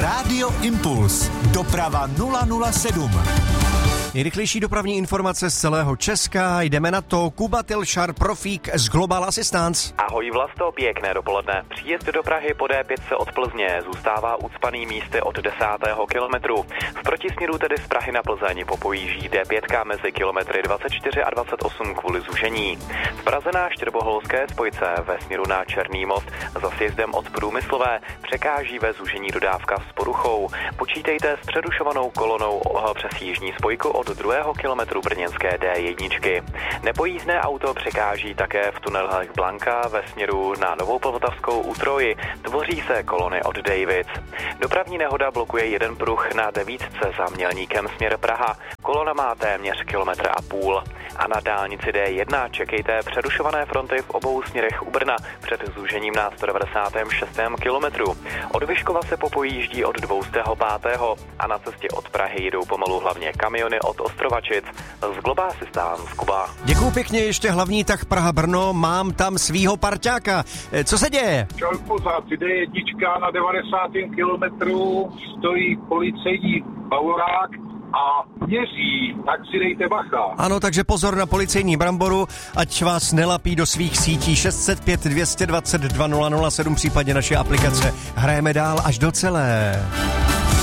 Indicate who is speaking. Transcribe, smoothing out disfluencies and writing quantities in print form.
Speaker 1: Rádio Impuls. Doprava 007.
Speaker 2: Nejrychlejší dopravní informace z celého Česka. Jdeme na to. Kuba Tilšar, profík z Global Assistance.
Speaker 3: Ahoj Vlasto, pěkné dopoledne. Příjezd do Prahy po D5 od Plzně zůstává ucpaný místy od 10. kilometru. V protisměru tedy z Prahy na Plzeň popojíždí D5 mezi kilometry 24 a 28 kvůli zúžení. V Praze na Štěrboholské spojce ve směru na Černý most za sjezdem od Průmyslové překáží ve zúžení dodávka s poruchou. Počítejte s přerušovanou kolonou přes jižní spojku od 2. kilometru brněnské D1. Nepojízdné auto překáží také v tunelech Blanka ve směru na Novou Poltavskou u Troji. Tvoří se kolony od Davids. Dopravní nehoda blokuje jeden pruh na 9 za Mělníkem směr Praha. Kolona má téměř 1,5 kilometru. A na dálnici D1 čekejte přerušované fronty v obou směrech u Brna před zúžením na 196. kilometru. Od Vyškova se popojíždí od 205. a na cestě od Prahy jedou pomalu hlavně kamiony od Ostrovačic. Z Global Assistance Kuba.
Speaker 2: Děkuju pěkně, ještě hlavní tah Praha-Brno, mám tam svýho parťáka. Co se děje?
Speaker 4: Čau, pozad, D1 na 90. kilometru stojí policejní bavorák a měří, tak si dejte bacha.
Speaker 2: Ano, takže pozor na policejní bramboru, ať vás nelapí do svých sítí. 605 222 007, případně naše aplikace. Hrajeme dál až do celé.